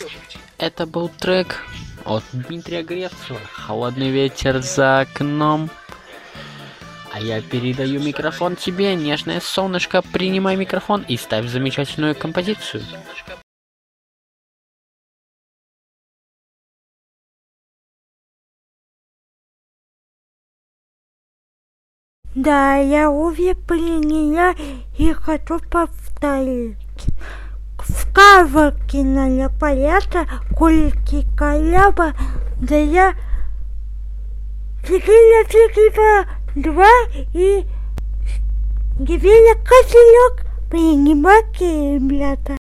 Это был трек от Дмитрия Гревцева «Холодный ветер за окном». А я передаю микрофон тебе, нежное солнышко, принимай микрофон и ставь замечательную композицию. Да, я уже приняла и хочу повторить. В каварке на Леполета кульки каляба, да я цикла 2 и Гевеля кошелек принимайте, ребята.